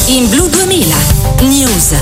In Blu 2000 News.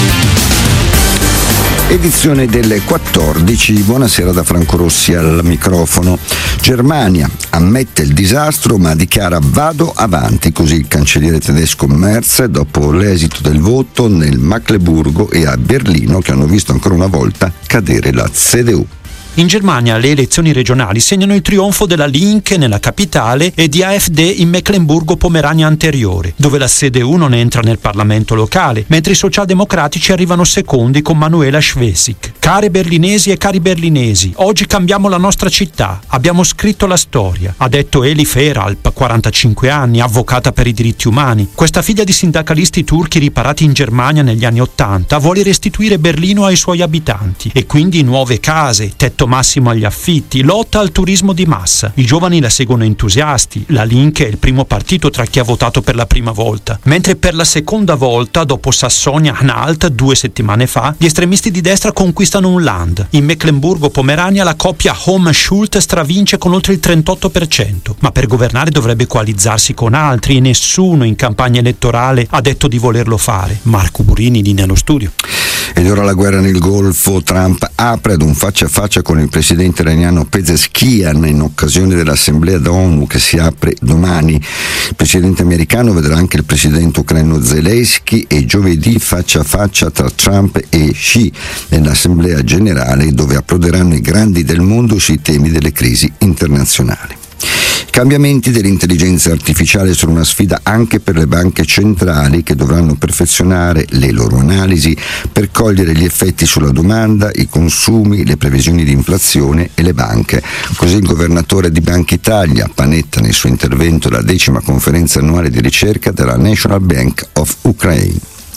Edizione delle 14, buonasera da Franco Rossi al microfono. Germania ammette il disastro ma dichiara vado avanti, così il cancelliere tedesco Merz dopo l'esito del voto nel Magdeburgo e a Berlino che hanno visto ancora una volta cadere la CDU. In Germania le elezioni regionali segnano il trionfo della Linke nella capitale e di AfD in Meclemburgo-Pomerania anteriore, dove la CDU non entra nel Parlamento locale, mentre i socialdemocratici arrivano secondi con Manuela Schwesig. Care berlinesi e cari berlinesi, oggi cambiamo la nostra città, abbiamo scritto la storia, ha detto Eli Feralp, 45 anni, avvocata per i diritti umani. Questa figlia di sindacalisti turchi riparati in Germania negli anni '80 vuole restituire Berlino ai suoi abitanti e quindi nuove case, tetto massimo agli affitti, lotta al turismo di massa. I giovani la seguono entusiasti, la Linke è il primo partito tra chi ha votato per la prima volta, mentre per la seconda volta, dopo Sassonia-Anhalt 2 settimane fa, gli estremisti di destra conquistano un land. In Meclemburgo-Pomerania la coppia Home-Schultz stravince con oltre il 38%, ma per governare dovrebbe coalizzarsi con altri e nessuno in campagna elettorale ha detto di volerlo fare. Marco Burini, linea allo studio. Ed ora la guerra nel Golfo. Trump apre ad un faccia a faccia con il presidente iraniano Pezeshkian in occasione dell'assemblea dell'ONU che si apre domani. Il presidente americano vedrà anche il presidente ucraino Zelensky e giovedì faccia a faccia tra Trump e Xi nell'assemblea generale dove approderanno i grandi del mondo sui temi delle crisi internazionali. Cambiamenti dell'intelligenza artificiale sono una sfida anche per le banche centrali che dovranno perfezionare le loro analisi per cogliere gli effetti sulla domanda, i consumi, le previsioni di inflazione e le banche. Così il governatore di Banca Italia, Panetta, nel suo intervento alla 10ª conferenza annuale di ricerca della National Bank of Ukraine.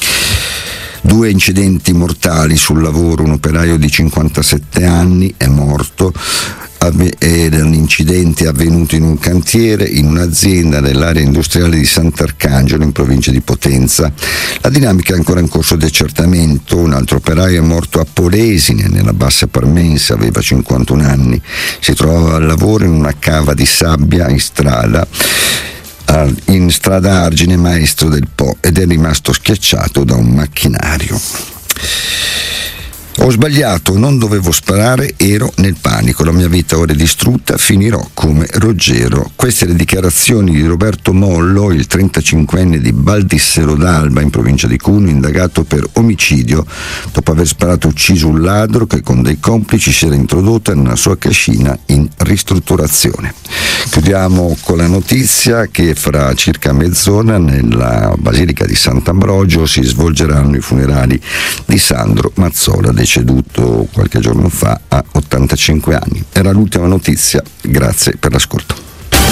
2 incidenti mortali sul lavoro, un operaio di 57 anni è morto. Erano incidenti avvenuti in un cantiere, in un'azienda nell'area industriale di Sant'Arcangelo in provincia di Potenza. La dinamica è ancora in corso di accertamento. Un altro operaio è morto a Polesine, nella Bassa Parmense, aveva 51 anni. Si trovava al lavoro in una cava di sabbia in strada Argine Maestro del Po ed è rimasto schiacciato da un macchinario. Ho sbagliato, non dovevo sparare, ero nel panico, la mia vita ora è distrutta, finirò come Ruggero. Queste le dichiarazioni di Roberto Mollo, il 35enne di Baldissero d'Alba in provincia di Cuneo, indagato per omicidio dopo aver sparato e ucciso un ladro che con dei complici si era introdotto nella sua cascina in ristrutturazione. Chiudiamo con la notizia che fra circa mezz'ora nella Basilica di Sant'Ambrogio si svolgeranno i funerali di Sandro Mazzola, deceduto qualche giorno fa a 85 anni. Era l'ultima notizia, grazie per l'ascolto.